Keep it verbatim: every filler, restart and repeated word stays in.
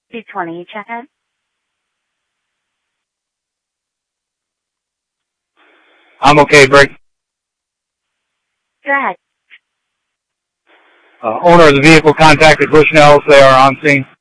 two twenty, check-in. I'm okay, break. Go ahead. Uh, owner of the vehicle contacted Bushnells. They are on scene.